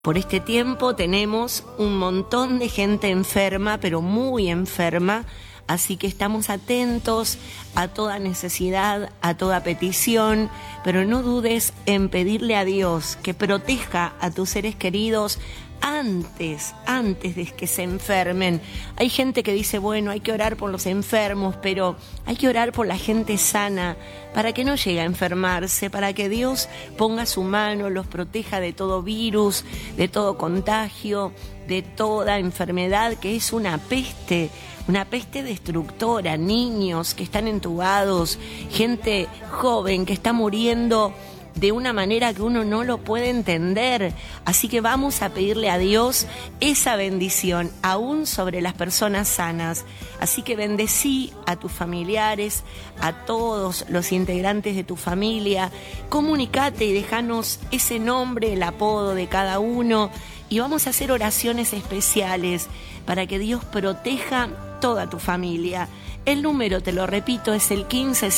Por este tiempo tenemos un montón de gente enferma, pero muy enferma, así que estamos atentos a toda necesidad, a toda petición, pero no dudes en pedirle a Dios que proteja a tus seres queridos antes de que se enfermen. Hay gente que dice, bueno, hay que orar por los enfermos, pero hay que orar por la gente sana, para que no llegue a enfermarse, para que Dios ponga su mano, los proteja de todo virus, de todo contagio, de toda enfermedad que es una peste destructora, niños que están entubados, gente joven que está muriendo de una manera que uno no lo puede entender. Así que vamos a pedirle a Dios esa bendición, aún sobre las personas sanas. Así que bendecí a tus familiares, a todos los integrantes de tu familia. Comunicate y déjanos ese nombre, el apodo de cada uno. Y vamos a hacer oraciones especiales para que Dios proteja toda tu familia. El número, te lo repito, es el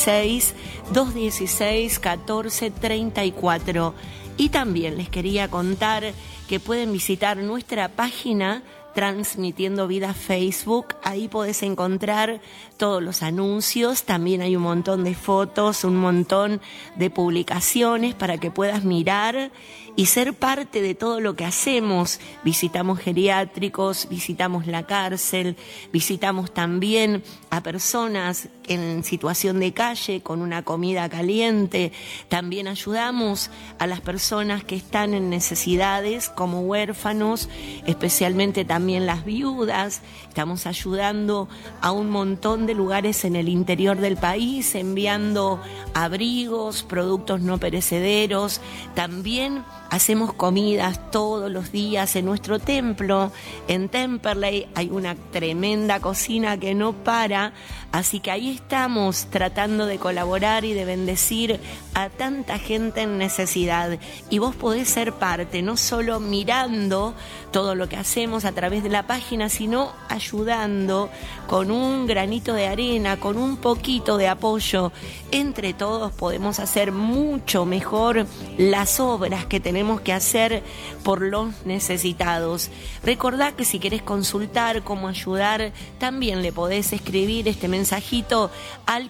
156-216-1434. Y también les quería contar que pueden visitar nuestra página Transmitiendo Vida Facebook. Ahí podés encontrar todos los anuncios. También hay un montón de fotos, un montón de publicaciones para que puedas mirar y ser parte de todo lo que hacemos. Visitamos geriátricos, visitamos la cárcel, visitamos también a personas en situación de calle con una comida caliente. También ayudamos a las personas que están en necesidades como huérfanos, especialmente también las viudas. Estamos ayudando a un montón de lugares en el interior del país, enviando abrigos, productos no perecederos. También hacemos comidas todos los días en nuestro templo. En Temperley hay una tremenda cocina que no para, así que ahí estamos tratando de colaborar y de bendecir a tanta gente en necesidad. Y vos podés ser parte, no solo mirando todo lo que hacemos a través de la página, sino ayudando con un granito de arena, con un poquito de apoyo. Entre todos podemos hacer mucho mejor las obras que tenemos que hacer por los necesitados. Recordá que si querés consultar cómo ayudar, también le podés escribir este mensajito al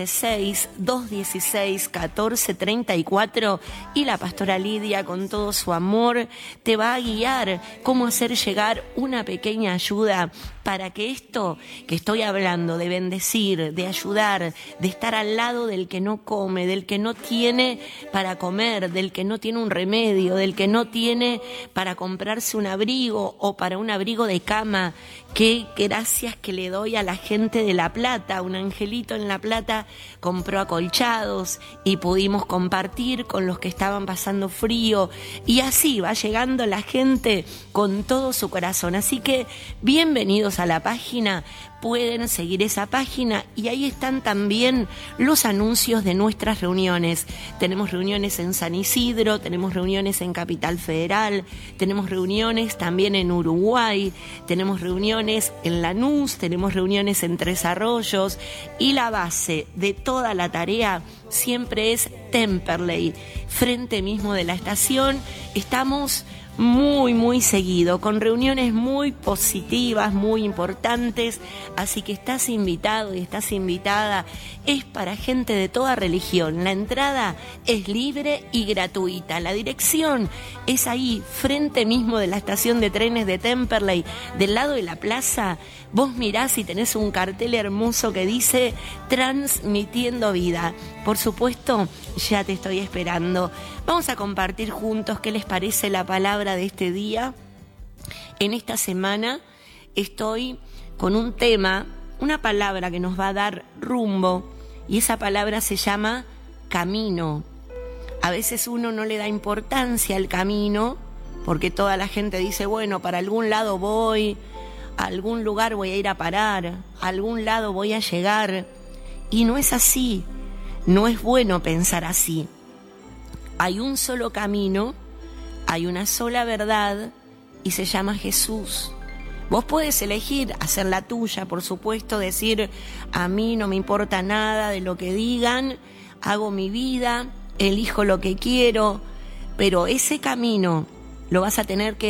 156-216-1434 y la pastora Lidia, con todo su amor, te va a guiar cómo hacer llegar una pequeña ayuda para que esto que estoy hablando, de bendecir, de ayudar, de estar al lado del que no come, del que no tiene para comer, del que no tiene un remedio, del que no tiene para comprarse un abrigo o para un abrigo de cama, que gracias que le doy a la gente de La Plata. Un angelito en La Plata compró acolchados y pudimos compartir con los que estaban pasando frío, y así va llegando la gente con todo su corazón. Así que bienvenidos a la página. Pueden seguir esa página y ahí están también los anuncios de nuestras reuniones. Tenemos reuniones en San Isidro, tenemos reuniones en Capital Federal, tenemos reuniones también en Uruguay, tenemos reuniones en Lanús, tenemos reuniones en Tres Arroyos, y la base de toda la tarea siempre es Temperley, frente mismo de la estación. Estamos muy seguido, con reuniones muy positivas, muy importantes, así que estás invitado y estás invitada. Es para gente de toda religión, la entrada es libre y gratuita. La dirección es ahí, frente mismo de la estación de trenes de Temperley, del lado de la plaza. Vos mirás y tenés un cartel hermoso que dice Transmitiendo Vida. Por supuesto, ya te estoy esperando. Vamos a compartir juntos qué les parece la palabra de este día. En esta semana estoy con un tema, una palabra que nos va a dar rumbo, y esa palabra se llama camino. A veces uno no le da importancia al camino, porque toda la gente dice, bueno, para algún lado voy, a algún lugar voy a ir a parar, a algún lado voy a llegar. Y no es así, no es bueno pensar así. Hay un solo camino, hay una sola verdad, y se llama Jesús. Vos podés elegir hacer la tuya, por supuesto, decir, a mí no me importa nada de lo que digan, hago mi vida, elijo lo que quiero, pero ese camino lo vas a tener que